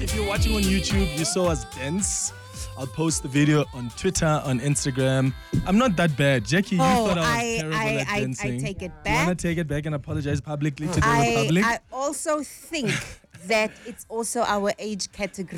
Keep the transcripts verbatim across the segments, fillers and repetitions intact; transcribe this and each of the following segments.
if you're watching on YouTube, you saw us dance. I'll post the video on Twitter, on Instagram. I'm not that bad. Jackie, you oh, thought I was I, terrible I, at I, dancing. I take it You back. want to take it back and apologize publicly to the I, Republic? I also think that it's also our age category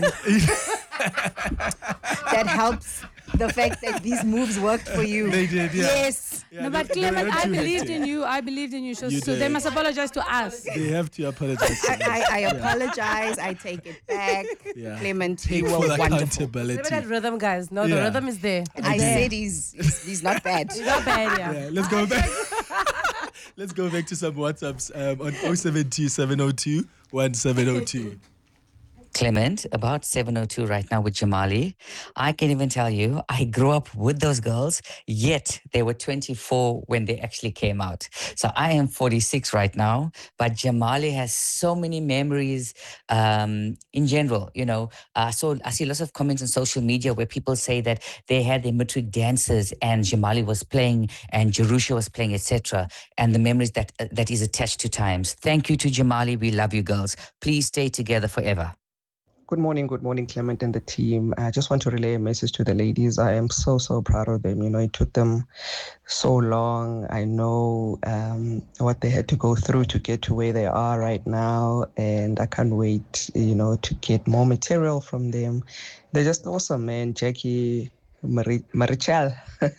that helps the fact that these moves worked for you. They did, yeah. Yes. Yeah, No, they- but they Clement, were I too believed hectic. in you. I believed in you. So, You so they did. must apologize to us. They have to apologize. to I, me. I, I apologize. I take it back. Yeah. Clement, Take you full were wonderful. accountability. Remember that rhythm, guys? No, the Yeah. rhythm is there. I There. said he's, he's he's not bad. Not bad, yeah. Yeah, let's go back. Let's go back to some WhatsApps um, on oh seven two, seven oh two, one seven oh two. Clement, about seven oh two right now with Jamali. I can even tell you, I grew up with those girls, yet they were twenty-four when they actually came out. So I am forty-six right now, but Jamali has so many memories um, in general. You know, uh, so I see lots of comments on social media where people say that they had their matric dances and Jamali was playing and Jerusha was playing, et cetera. And the memories that uh, that is attached to times. Thank you to Jamali. We love you girls. Please stay together forever. Good morning, good morning, Clement and the team. I just want to relay a message to the ladies. I am so, so proud of them. You know, it took them so long. I know um, what they had to go through to get to where they are right now. And I can't wait, you know, to get more material from them. They're just awesome, man. Jackie, Mari- Marichal,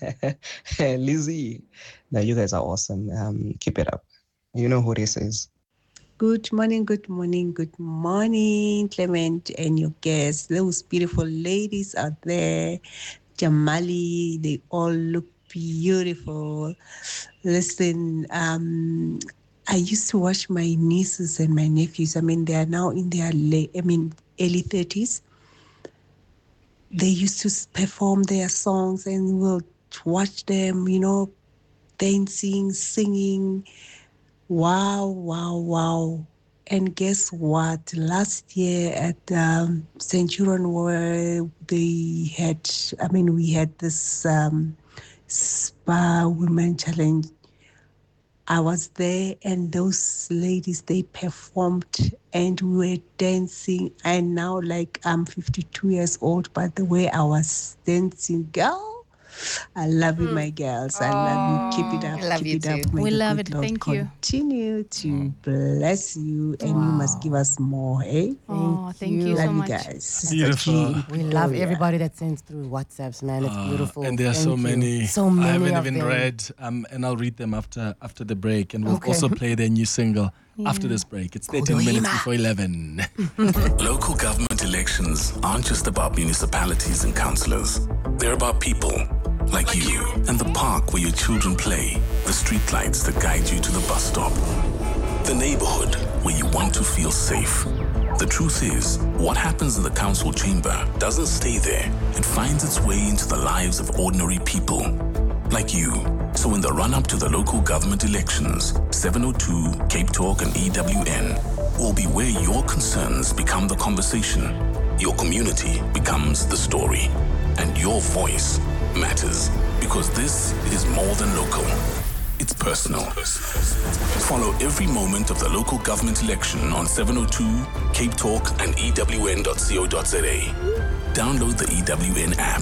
Lizzie. No, you guys are awesome. Um, keep it up. You know who this is. Good morning, good morning, good morning, Clement and your guests. Those beautiful ladies out there, Jamali, they all look beautiful. Listen, um, I used to watch my nieces and my nephews. I mean, they are now in their late, I mean, early thirties. They used to perform their songs and we'll watch them, you know, dancing, singing. Wow, wow, wow. And guess what? Last year at um, Centurion, where they had, I mean, we had this um, Spa Women Challenge. I was there and those ladies, they performed and we were dancing. And now, like, I'm fifty-two years old, but the way I was dancing, girl, I love you, my girls. I love you. Keep it up. I love Keep you it up. too. May We the love good it. Lord Thank you. Continue to bless you, and you must give us more, eh? Oh, thank you, you. so Love you much. guys. Beautiful. We love yeah. everybody that sends through WhatsApps, man. It's Uh, beautiful. and there are Thank so you. many. So many I haven't of even them. read, um, and I'll read them after after the break. And we'll Okay. also play their new single after this break. It's thirteen minutes before eleven. Local government elections aren't just about municipalities and councillors. They're about people like you and the park where your children play, the street lights that guide you to the bus stop, the neighborhood where you want to feel safe. The truth is, what happens in the council chamber doesn't stay there. It finds its way into the lives of ordinary people like you. So in the run-up to the local government elections, seven oh two, Cape Talk and E W N will be where your concerns become the conversation, your community becomes the story, and your voice matters, because this is more than local. It's personal. Follow every moment of the local government election on seven oh two, Cape Talk and E W N dot co dot za. Download the E W N app.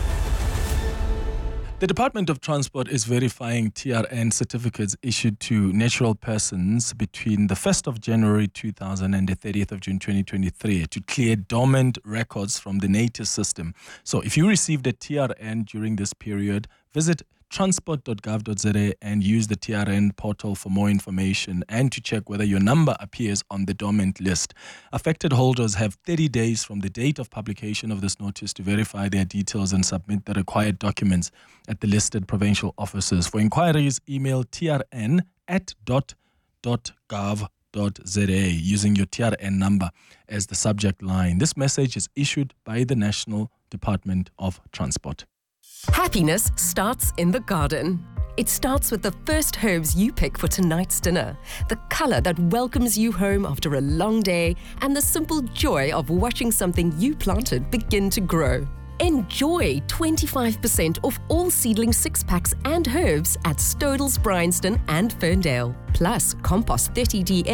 The Department of Transport is verifying T R N certificates issued to natural persons between the first of January two thousand and the thirtieth of June twenty twenty-three to clear dormant records from the NATIS system. So if you received a T R N during this period, visit transport dot gov dot za and use the T R N portal for more information and to check whether your number appears on the dormant list. Affected holders have thirty days from the date of publication of this notice to verify their details and submit the required documents at the listed provincial offices. For inquiries, email trn at dot dot gov dot za using your T R N number as the subject line. This message is issued by the National Department of Transport. Happiness starts in the garden. It starts with the first herbs you pick for tonight's dinner, the color that welcomes you home after a long day, and the simple joy of watching something you planted begin to grow. Enjoy twenty-five percent off all seedling six-packs and herbs at Stodels, Bryanston and Ferndale. Plus, compost thirty D M,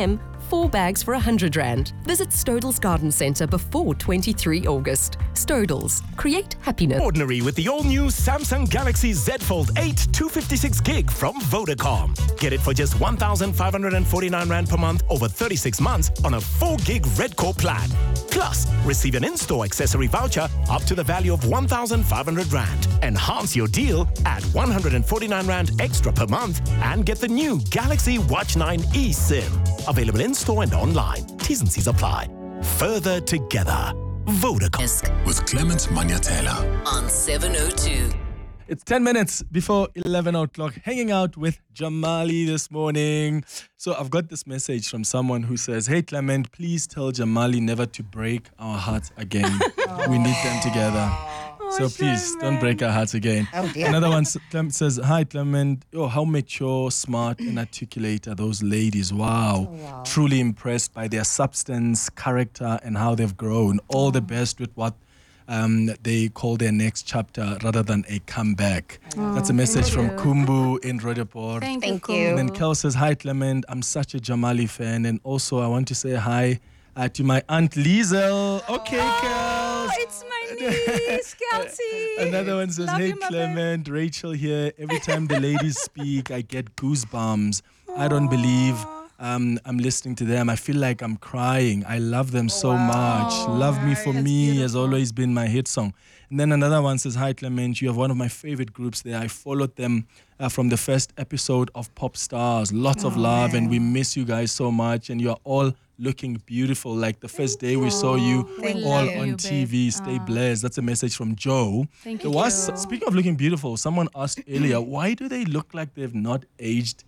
four bags for one hundred rand. Visit Stodels Garden Centre before twenty-third of August. Stodels, create happiness. Ordinary with the all-new Samsung Galaxy Z Fold eight two fifty-six gig from Vodacom. Get it for just one thousand five hundred forty-nine rand per month over thirty-six months on a four gig Red Core plan. Plus, receive an in-store accessory voucher up to the value of one thousand five hundred rand. Enhance your deal at one hundred forty-nine rand extra per month and get the new Galaxy Watch nine eSIM. Available in-store and online. T's and C's apply. Further together. Vodacom. With Clement Manyatela on seven oh two. It's ten minutes before eleven o'clock, hanging out with Jamali this morning. So I've got this message from someone who says, hey, Clement, please tell Jamali never to break our hearts again. We need them together. So please, don't break our hearts again. Oh, dear. Another one Clement says, hi, Clement. Oh, how mature, smart, and articulate are those ladies. Wow. Oh, wow. Truly impressed by their substance, character, and how they've grown. All the best with what Um, they call their next chapter rather than a comeback. Oh, That's a message from you. Kumbu in Roodepoort. Thank, Thank you. you. And then Kel says, hi, Clement. I'm such a Jamali fan. And also, I want to say hi uh, to my Aunt Liesel. Okay, Kel. It's my niece, Kelsey. Another one says, Love hey, you, my Clement, Rachel here. Every time the ladies speak, I get goosebumps. I don't believe um, I'm listening to them. I feel like I'm crying. I love them so much. Love Me For Me has always been my hit song. And then another one says, hi, Clement, you have one of my favorite groups there. I followed them uh, from the first episode of Pop Stars. Lots of love, and we miss you guys so much. And you are all looking beautiful. Like the first day we saw you Thank all you, on babe. T V. Stay Ah. blessed. That's a message from Joe. Thank There you. was, speaking of looking beautiful, someone asked earlier, why do they look like they've not aged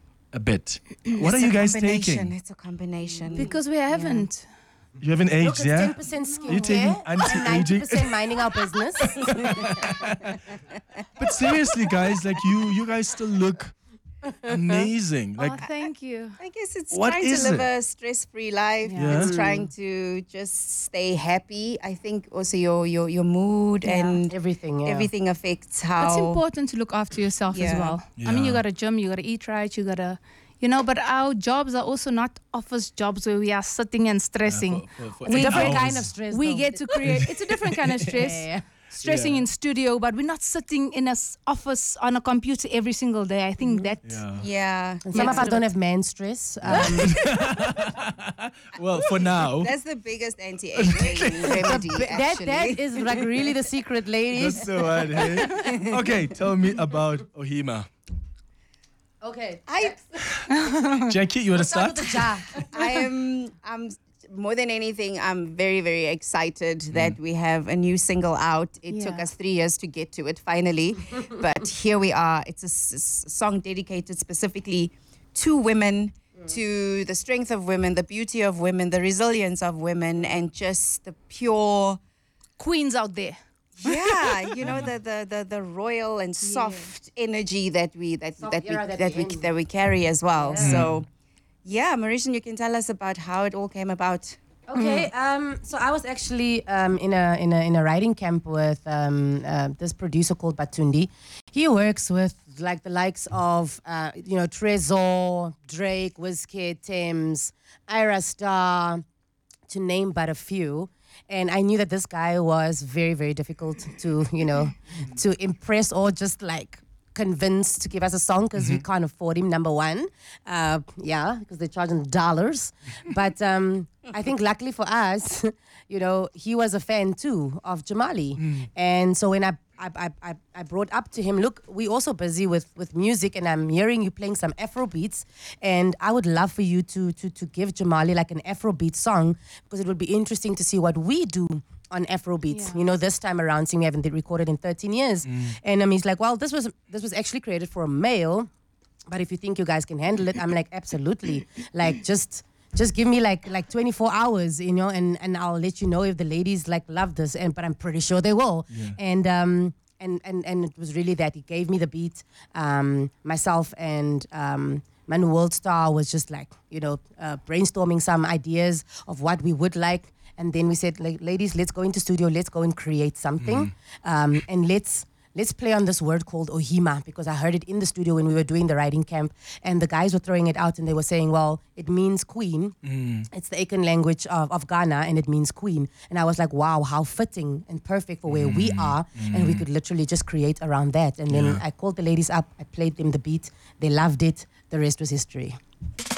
a bit? What are It's you a guys combination. taking? It's a combination. Because we haven't. You haven't Look, aged, it's yeah? ten percent You taking skincare and ninety anti-aging? percent minding our business. But seriously, guys, like you, you guys still look amazing. Oh, Like, thank you. I guess it's What trying is to live it? a stress-free life. Yeah. It's Mm. trying to just stay happy. I think also your your your mood and everything, yeah. everything affects how. It's important to look after yourself as Yeah. well. I mean, you Yeah. got to gym, you got to eat right, you got to, you know, but our jobs are also not office jobs where we are sitting and stressing. for- for- for we eight Different hours. kind of stress. we though. get to create, it's a different kind of stress. Yeah, yeah. Stressing Yeah. in studio, but we're not sitting in a s- office on a computer every single day. I think that Yeah. Yeah. And some Yeah. of us don't have man stress. Um, Well, for now, That's the biggest anti-aging remedy. that actually. that is like really the secret, ladies. that's the one. Hey? Okay, tell me about Ohima. Okay. I Jackie, you want to Start start? with the jar. I am I'm more than anything, I'm very, very excited that we have a new single out. It took Yeah. us three years to get to it finally, but here we are. It's a s- s- song dedicated specifically to women, to the strength of women, the beauty of women, the resilience of women, and just the pure, queens out there. yeah, you know, the the the, the royal and soft energy that we that Soft that we era that that we we in. that we carry as well. Yeah. So, yeah, Marishan, you can tell us about how it all came about. Okay, um, so I was actually um, in a in a in a writing camp with um, uh, this producer called Batundi. He works with like the likes of uh, you know Trezor, Drake, Wizkid, Thames, Ira Star, to name but a few. And I knew that this guy was very very difficult to you know to impress or just like convinced to give us a song because we can't afford him, number one. Uh, yeah, because they're charging dollars. But um, I think luckily for us, you know, he was a fan too of Jamali. And so when I, I, I, I, I brought up to him, look, we're also busy with, with music and I'm hearing you playing some Afro beats and I would love for you to, to, to give Jamali like an Afro beat song because it would be interesting to see what we do on Afro beats, Yeah. you know, this time around, seeing we haven't recorded in thirteen years. And um, he's like, well, this was this was actually created for a male, but if you think you guys can handle it, I'm like, absolutely. Like, just just give me like like twenty-four hours, you know, and, and I'll let you know if the ladies like love this. And but I'm pretty sure they will. Yeah. And um and, and and it was really that he gave me the beat, um, myself and um Manu Worldstar was just like, you know, uh, brainstorming some ideas of what we would like. And then we said, like, ladies, let's go into studio, let's go and create something. Um, and let's let's play on this word called ohima, because I heard it in the studio when we were doing the writing camp, and the guys were throwing it out and they were saying, well, it means queen. Mm. It's the Akan language of, of Ghana, and it means queen. And I was like, wow, how fitting and perfect for where Mm. we are. Mm. And we could literally just create around that. And then Yeah. I called the ladies up, I played them the beat, they loved it, the rest was history.